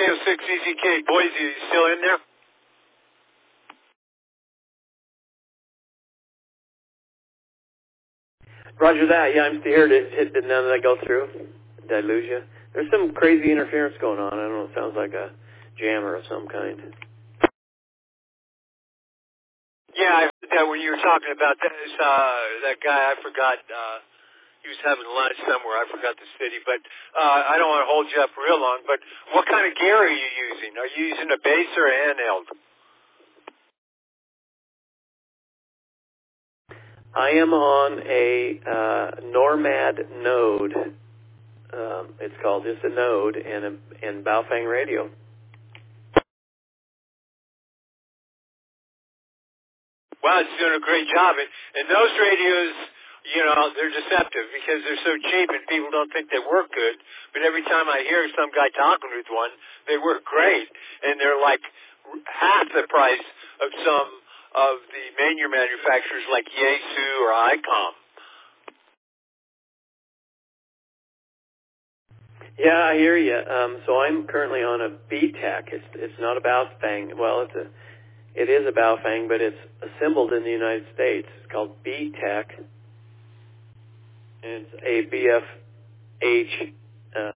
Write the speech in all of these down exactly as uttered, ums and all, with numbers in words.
K O six E Z K, Boise, you still in there? Roger that. Yeah, I'm still here. Did, did, did none of that go through? Did I lose you? There's some crazy interference going on. I don't know. It sounds like a jammer of some kind. Yeah, I heard that when you were talking about that, uh, that guy, I forgot, uh, he was having lunch somewhere. I forgot the city, but uh, I don't want to hold you up real long, but what kind of gear are you using? Are you using a base or a handheld? I am on a uh, Normad Node. Um, it's called just a Node and a and Baofeng radio. Wow, it's doing a great job. And, and those radios, you know, they're deceptive because they're so cheap and people don't think they work good. But every time I hear some guy talking with one, they work great. And they're like half the price of some of the major manufacturers like Yaesu or ICOM. Yeah, I hear you. Um, so I'm currently on a B TAC. It's it's not a Baofeng. Well, it's a it is a Baofeng, but it's assembled in the United States. It's called B TAC, and it's a B F H uh,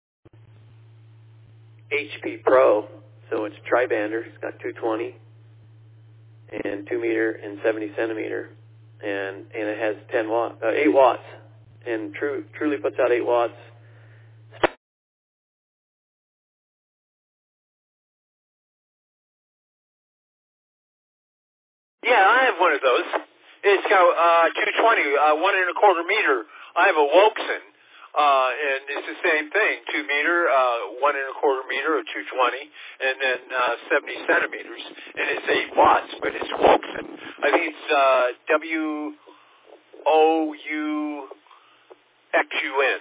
H P Pro. So it's tri-bander. It's got two twenty and two meter and seventy centimeter, and and it has ten watt, uh, eight watts, and true truly puts out eight watts. Yeah, I have one of those. It's got uh, two twenty, uh, one and a quarter meter. I have a Wolfson, uh, and it's the same thing, two meter, uh, one and a quarter meter of two twenty, and then uh, seventy centimeters, and it's eight watts, but it's Wolfson. I think it's uh, W O U X U N.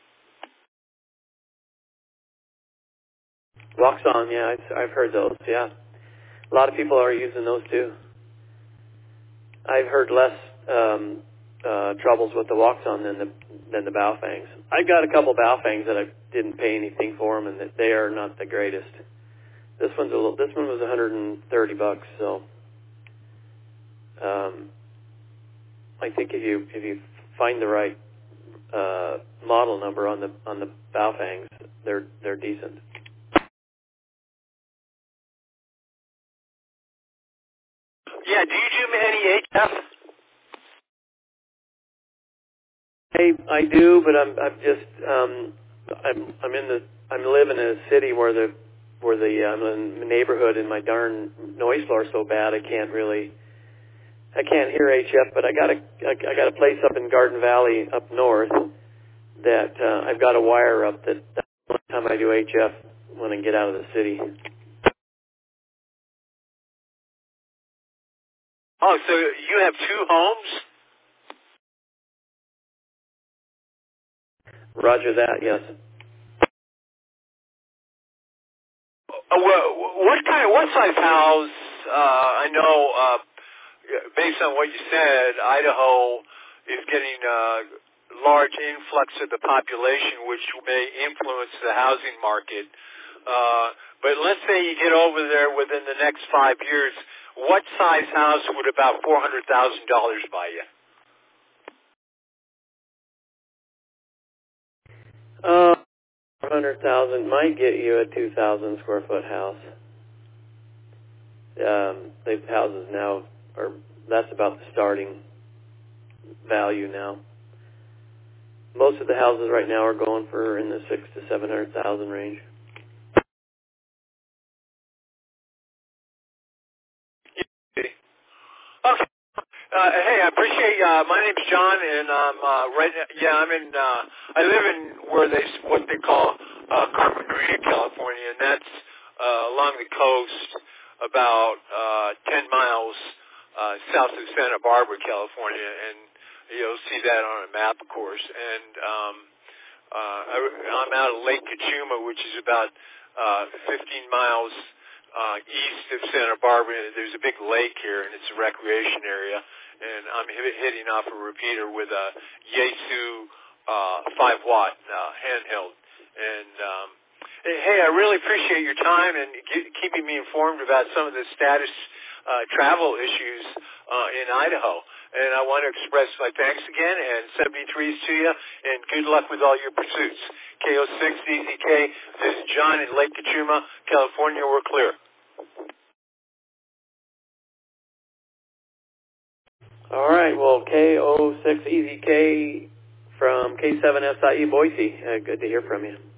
Woxon, yeah, I've, I've heard those. Yeah, a lot of people are using those too. I've heard less um, uh, troubles with the Woxon than the than the Baofengs. I've got a couple Baofengs that I didn't pay anything for them, and that they are not the greatest. This one's a little. This one was one hundred thirty bucks. So um, I think if you if you find the right uh, model number on the on the Baofengs, they're they're decent. Yeah, do you do any H F? Hey, I do, but I'm I'm just um, I'm I'm in the I'm living in a city where the where the I'm in the neighborhood and my darn noise floor is so bad I can't really I can't hear H F. But I got a I, I got a place up in Garden Valley up north that uh, I've got a wire up that that's the only time I do H F when I get out of the city. Oh, so you have two homes? Roger that. Yes. Uh, well, what kind of what size house? Uh, I know, uh, based on what you said, Idaho is getting a large influx of the population, which may influence the housing market. Uh, but let's say you get over there within the next five years. What size house would about four hundred thousand dollars buy you? Uh, four hundred thousand might get you a two thousand square foot house. Um, the houses now are that's about the starting value now. Most of the houses right now are going for in the six to seven hundred thousand range. Okay. Uh, hey, I appreciate. Uh, my name's John, and I'm uh, right. Yeah, I'm in. Uh, I live in where they what they call uh, Carmen Marina, California, and that's uh, along the coast, about uh, ten miles uh, south of Santa Barbara, California, and you'll see that on a map, of course. And um, uh, I, I'm out of Lake Cachuma, which is about uh, fifteen miles. Uh, east of Santa Barbara. There's a big lake here, and it's a recreation area, and I'm hit, hitting off a repeater with a Yaesu uh, five watt uh, handheld. And um, Hey, I really appreciate your time and ge- keeping me informed about some of the status uh, travel issues uh, in Idaho. And I want to express my thanks again and seventy-threes to you, and good luck with all your pursuits. K O six E Z K, this is John in Lake Kachuma, California. We're clear. All right. Well, K O six E Z K from K seven S I E Boise. Uh, good to hear from you.